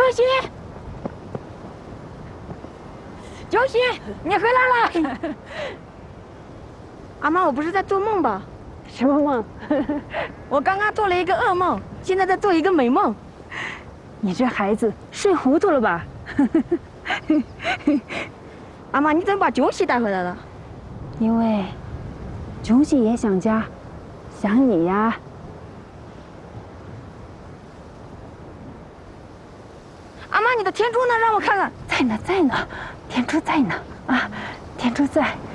喜，九喜，你回来了。阿妈，我不是在做梦吧？ 什么梦？ 我刚刚做了一个噩梦，现在在做一个美梦。 你这孩子睡糊涂了吧？ 阿妈，你怎么把九喜带回来了？ 因为九喜也想家，想你呀。 阿妈，你的天珠呢？让我看看。 在呢，在呢，天珠在呢啊，天珠在。